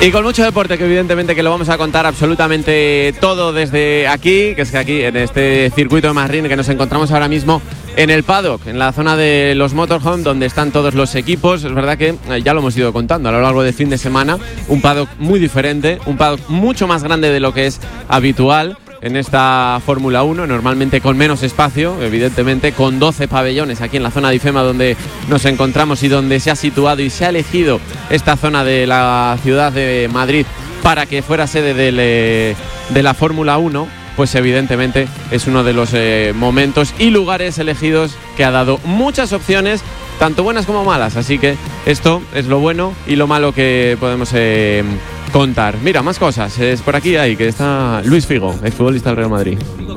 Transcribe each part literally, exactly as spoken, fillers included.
Y con mucho deporte, que evidentemente que lo vamos a contar absolutamente todo desde aquí, que es que aquí en este circuito de Madrid que nos encontramos ahora mismo en el paddock, en la zona de los motorhome, donde están todos los equipos. Es verdad que ya lo hemos ido contando a lo largo del fin de semana, un paddock muy diferente, un paddock mucho más grande de lo que es habitual en esta Fórmula uno, normalmente con menos espacio, evidentemente, con doce pabellones aquí en la zona de IFEMA donde nos encontramos y donde se ha situado y se ha elegido esta zona de la ciudad de Madrid para que fuera sede del, eh, de la Fórmula uno. Pues evidentemente es uno de los eh, momentos y lugares elegidos que ha dado muchas opciones, tanto buenas como malas. Así que esto es lo bueno y lo malo que podemos eh, contar. Mira, más cosas. Es por aquí ahí que está Luis Figo, exfutbolista del Real Madrid.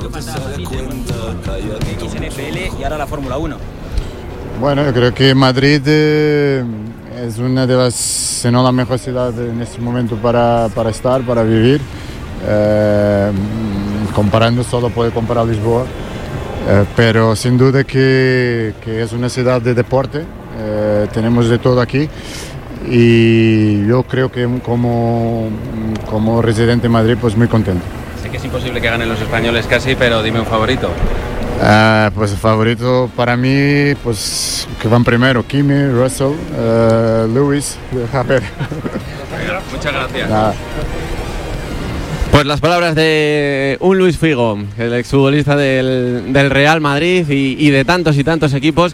Y ahora la Fórmula uno. Bueno, yo creo que Madrid eh, es una de las, si no la mejor ciudad en este momento para, para estar, para vivir. Eh, comparando solo puede comparar Lisboa, eh, pero sin duda que, que es una ciudad de deporte, eh, tenemos de todo aquí y yo creo que como, como residente de Madrid pues muy contento. Sé que es imposible que ganen los españoles casi, pero dime un favorito. Uh, pues el favorito para mí, pues que van primero, Kimi, Russell, uh, Lewis, a ver. Muchas gracias. Nada. Pues las palabras de un Luis Figo, el exfutbolista del, del Real Madrid y, y de tantos y tantos equipos,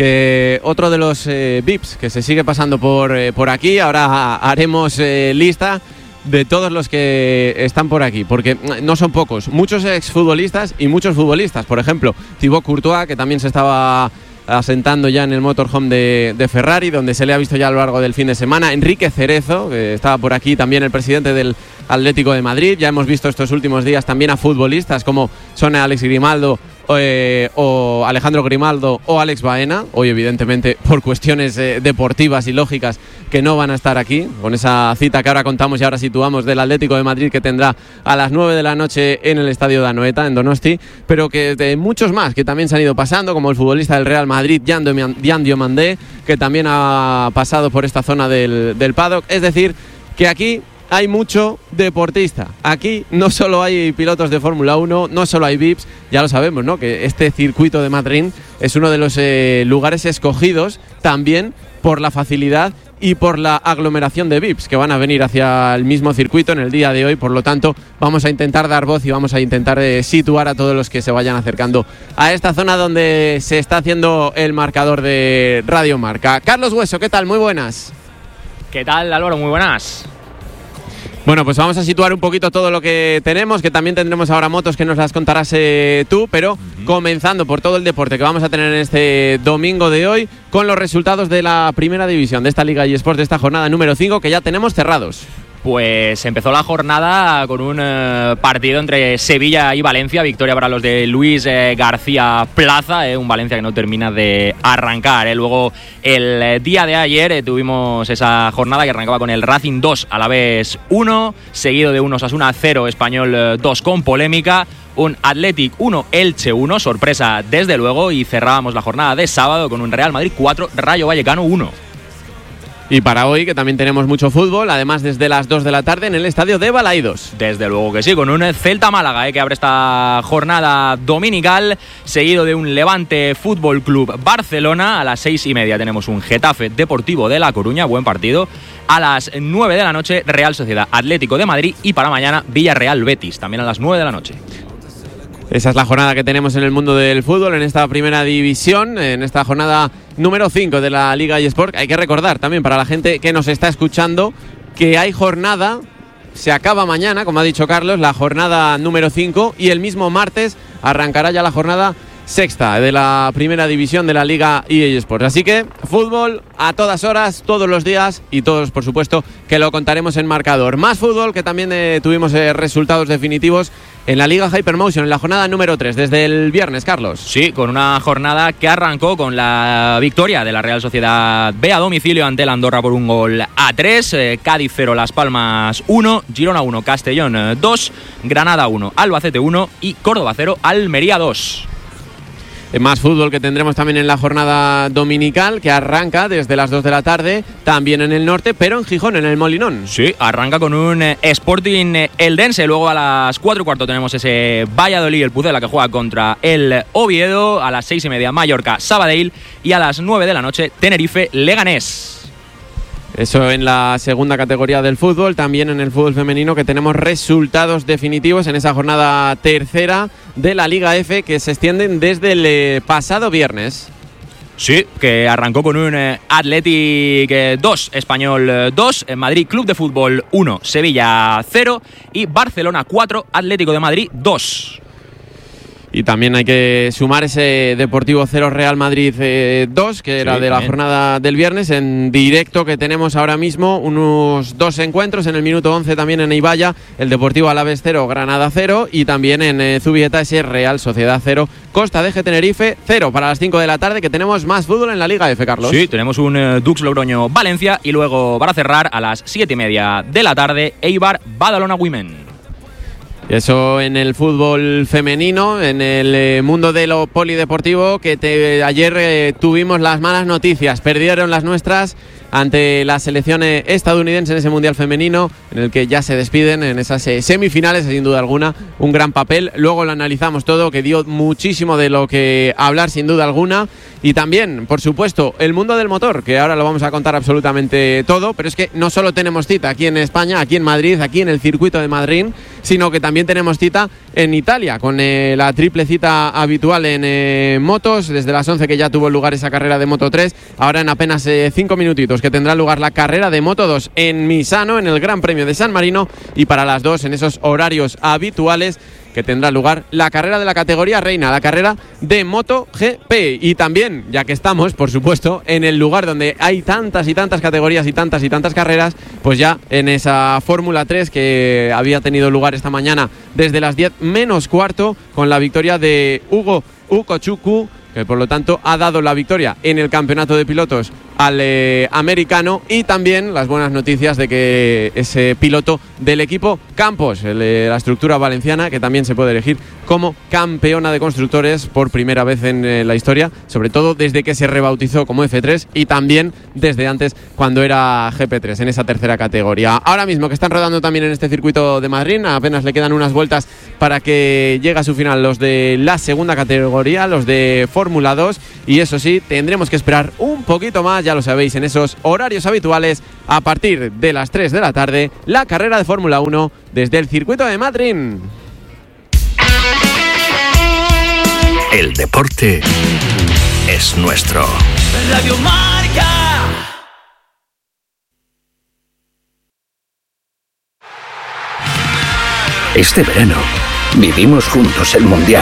que otro de los eh, V I Ps que se sigue pasando por, eh, por aquí. Ahora haremos eh, lista de todos los que están por aquí, porque no son pocos, muchos exfutbolistas y muchos futbolistas. Por ejemplo, Thibaut Courtois, que también se estaba asentando ya en el motorhome de, de Ferrari, donde se le ha visto ya a lo largo del fin de semana. Enrique Cerezo, que estaba por aquí, también el presidente del Atlético de Madrid. Ya hemos visto estos últimos días también a futbolistas como son Alex Grimaldo eh, o Alejandro Grimaldo o Alex Baena. Hoy evidentemente por cuestiones eh, deportivas y lógicas que no van a estar aquí, con esa cita que ahora contamos y ahora situamos del Atlético de Madrid, que tendrá a las nueve de la noche en el estadio de Anoeta, en Donosti, pero que de muchos más que también se han ido pasando, como el futbolista del Real Madrid, Dian Diomandé, que también ha pasado por esta zona del, del paddock. Es decir, que aquí hay mucho deportista. Aquí no solo hay pilotos de Fórmula uno, no solo hay V I Ps, ya lo sabemos, ¿no? Que este circuito de Madrid es uno de los eh, lugares escogidos también por la facilidad y por la aglomeración de V I Ps que van a venir hacia el mismo circuito en el día de hoy. Por lo tanto, vamos a intentar dar voz y vamos a intentar eh, situar a todos los que se vayan acercando a esta zona donde se está haciendo el marcador de Radio Marca. Carlos Hueso, ¿qué tal? Muy buenas. ¿Qué tal, Álvaro? Muy buenas. Bueno, pues vamos a situar un poquito todo lo que tenemos, que también tendremos ahora motos que nos las contarás eh, tú, pero uh-huh. comenzando por todo el deporte que vamos a tener en este domingo de hoy, con los resultados de la primera división de esta Liga eSports, de esta jornada número cinco, que ya tenemos cerrados. Pues empezó la jornada con un eh, partido entre Sevilla y Valencia, victoria para los de Luis eh, García Plaza, eh, un Valencia que no termina de arrancar. Eh. Luego el eh, día de ayer eh, tuvimos esa jornada que arrancaba con el Racing dos a la vez uno, seguido de un Osasuna cero, Español eh, dos con polémica, un Athletic uno, Elche uno, sorpresa desde luego, y cerrábamos la jornada de sábado con un Real Madrid cuatro, Rayo Vallecano uno. Y para hoy, que también tenemos mucho fútbol, además desde las dos de la tarde en el estadio de Balaidos. Desde luego que sí, con un Celta Málaga eh, que abre esta jornada dominical, seguido de un Levante Fútbol Club Barcelona. A las seis y media tenemos un Getafe Deportivo de La Coruña, buen partido. A las nueve de la noche, Real Sociedad Atlético de Madrid, y para mañana Villarreal Betis, también a las nueve de la noche. Esa es la jornada que tenemos en el mundo del fútbol, en esta primera división, en esta jornada número cinco de la Liga eSport. Hay que recordar también para la gente que nos está escuchando que hay jornada, se acaba mañana, como ha dicho Carlos, la jornada número cinco, y el mismo martes arrancará ya la jornada sexta de la primera división de la Liga eSports. Así que fútbol a todas horas, todos los días, y todos, por supuesto, que lo contaremos en marcador. Más fútbol, que también eh, tuvimos eh, resultados definitivos en la Liga Hypermotion, en la jornada número tres, desde el viernes, Carlos. Sí, con una jornada que arrancó con la victoria de la Real Sociedad B a domicilio ante el Andorra por un gol a tres, eh, Cádiz cero, Las Palmas uno, Girona uno, Castellón dos, Granada uno, Albacete uno y Córdoba cero, Almería dos. Más fútbol que tendremos también en la jornada dominical, que arranca desde las dos de la tarde, también en el norte, pero en Gijón, en el Molinón. Sí, arranca con un eh, Sporting eh, Eldense. Luego a las cuatro y cuarto tenemos ese Valladolid, el Pucela, que juega contra el Oviedo. A las seis y media Mallorca, Sabadell. Y a las nueve de la noche Tenerife, Leganés. Eso en la segunda categoría del fútbol. También en el fútbol femenino, que tenemos resultados definitivos en esa jornada tercera de la Liga F, que se extienden desde el eh, pasado viernes. Sí, que arrancó con un eh, Athletic dos, Español dos, Madrid Club de Fútbol uno, Sevilla cero y Barcelona cuatro, Atlético de Madrid dos. Y también hay que sumar ese Deportivo cero Real Madrid eh, dos, que era sí, de la también. jornada del viernes, en directo, que tenemos ahora mismo unos dos encuentros. En el minuto once también en Ibaya, el Deportivo Alavés cero, Granada cero, y también en eh, Zubieta ese Real Sociedad cero, Costa de G Tenerife cero. Para las cinco de la tarde, que tenemos más fútbol en la Liga F, Carlos. Sí, tenemos un eh, Dux Logroño Valencia, y luego para cerrar a las siete y media de la tarde Eibar Badalona Women. Eso en el fútbol femenino, en el eh, mundo de lo polideportivo, que te, ayer eh, tuvimos las malas noticias. Perdieron las nuestras ante la selección estadounidense en ese mundial femenino, en el que ya se despiden en esas eh, semifinales, sin duda alguna, un gran papel. Luego lo analizamos todo, que dio muchísimo de lo que hablar, sin duda alguna. Y también, por supuesto, el mundo del motor, que ahora lo vamos a contar absolutamente todo, pero es que no solo tenemos cita aquí en España, aquí en Madrid, aquí en el circuito de Madrid, sino que también tenemos cita en Italia, con eh, la triple cita habitual en eh, motos, desde las once que ya tuvo lugar esa carrera de Moto tres, ahora en apenas eh, cinco minutitos que tendrá lugar la carrera de Moto dos en Misano, en el Gran Premio de San Marino, y para las dos, en esos horarios habituales, que tendrá lugar la carrera de la categoría reina, la carrera de MotoGP. Y también, ya que estamos, por supuesto, en el lugar donde hay tantas y tantas categorías y tantas y tantas carreras, pues ya en esa Fórmula tres que había tenido lugar esta mañana desde las diez menos cuarto, con la victoria de Hugo Ukochuku, que por lo tanto ha dado la victoria en el campeonato de pilotos al eh, americano, y también las buenas noticias de que ese piloto del equipo Campos, el, eh, la estructura valenciana, que también se puede elegir como campeona de constructores por primera vez en eh, la historia, sobre todo desde que se rebautizó como F tres y también desde antes cuando era G P tres en esa tercera categoría. Ahora mismo que están rodando también en este circuito de Madrid, apenas le quedan unas vueltas para que llegue a su final los de la segunda categoría, los de Fórmula dos, y eso sí, tendremos que esperar un poquito más, ya lo sabéis, en esos horarios habituales, a partir de las tres de la tarde, la carrera de Fórmula uno desde el circuito de Madrid. El deporte es nuestro. Radio Marca. Este verano vivimos juntos el Mundial.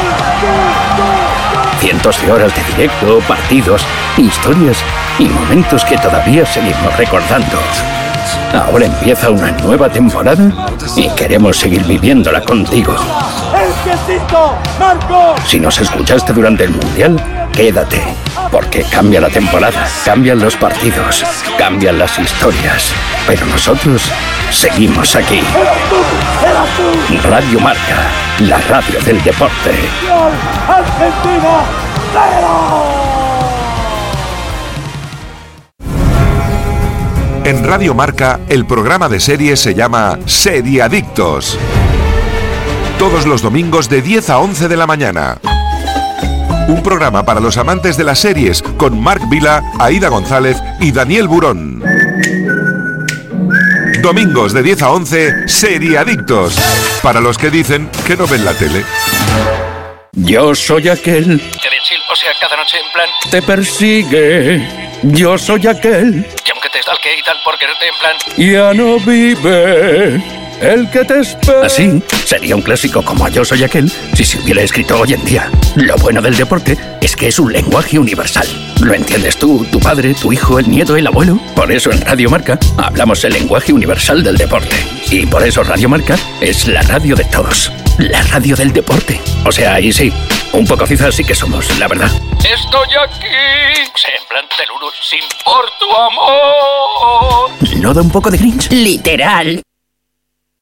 Cientos de horas de directo, partidos, historias y momentos que todavía seguimos recordando. Ahora empieza una nueva temporada y queremos seguir viviéndola contigo. Si nos escuchaste durante el Mundial, quédate, porque cambia la temporada, cambian los partidos, cambian las historias, pero nosotros seguimos aquí. Radio Marca, la radio del deporte. Argentina, En Radio Marca, el programa de series se llama Seriadictos. Todos los domingos de diez a once de la mañana. Un programa para los amantes de las series, con Marc Vila, Aida González y Daniel Burón. Domingos de diez a once, Seriadictos. Para los que dicen que no ven la tele. Yo soy aquel. O sea, cada noche en plan. Te persigue. Yo soy aquel. Que aunque te stalke y tal por quererte en plan. Ya no vive el que te espera. Así sería un clásico como Yo soy aquel si se hubiera escrito hoy en día. Lo bueno del deporte es que es un lenguaje universal. ¿Lo entiendes tú, tu padre, tu hijo, el nieto, el abuelo? Por eso en Radio Marca hablamos el lenguaje universal del deporte. Y por eso Radio Marca es la radio de todos. La radio del deporte. O sea, ahí sí, un poco cizas sí que somos, la verdad. Estoy aquí. O sea, en plan Teluru, sin por tu amor. ¿No da un poco de cringe? Literal.